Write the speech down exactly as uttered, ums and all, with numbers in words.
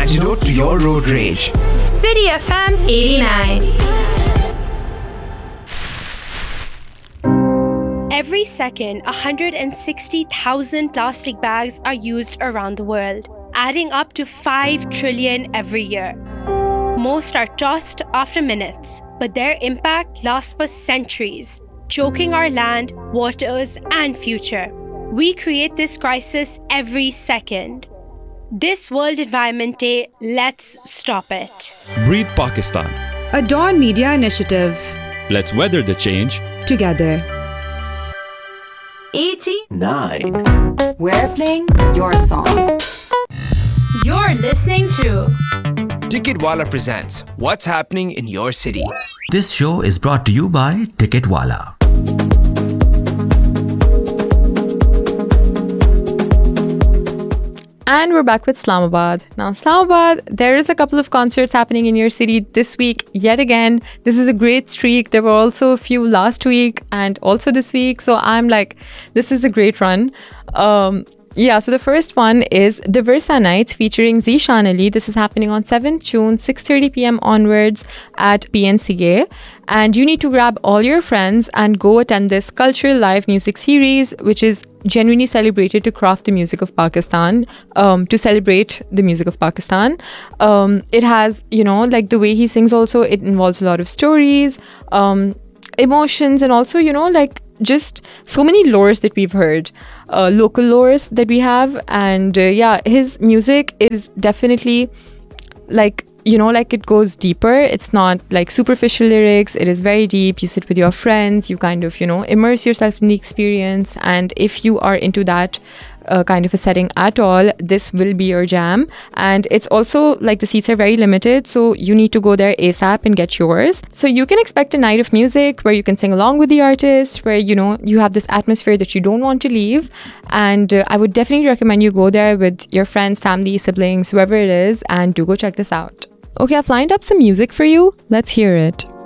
antidote to your road rage. City F M eighty-nine. Every second, one hundred sixty thousand plastic bags are used around the world, adding up to five trillion every year. Most are tossed after minutes, but their impact lasts for centuries, choking our land, waters, and future. We create this crisis every second. This World Environment Day, let's stop it. Breathe Pakistan. A Dawn Media initiative. Let's weather the change together. eighty-nine. We're playing your song. You're listening to Ticketwala presents What's Happening in Your City. This show is brought to you by Ticketwala. And we're back with Islamabad. Now, Islamabad, there is a couple of concerts happening in your city this week yet again. This is a great streak. There were also a few last week and also this week. So I'm like, this is a great run. Um, yeah, so the first one is the Versa Nights featuring Zishan Ali. This is happening on seventh June, six thirty p.m. onwards at P N C A. And you need to grab all your friends and go attend this cultural live music series, which is genuinely celebrated to craft the music of Pakistan, um, to celebrate the music of Pakistan. Um, it has, you know, like the way he sings also, it involves a lot of stories, um, emotions, and also, you know, like just so many lores that we've heard, uh, local lores that we have. And uh, yeah, his music is definitely like, you know, like it goes deeper. It's not like superficial lyrics. It is very deep. You sit with your friends, you kind of, you know, immerse yourself in the experience. And if you are into that uh, kind of a setting at all, this will be your jam. And it's also like the seats are very limited, so you need to go there ASAP and get yours. So you can expect a night of music where you can sing along with the artist, where, you know, you have this atmosphere that you don't want to leave. And uh, I would definitely recommend you go there with your friends, family, siblings, whoever it is, and do go check this out. Okay, I've lined up some music for you. Let's hear it.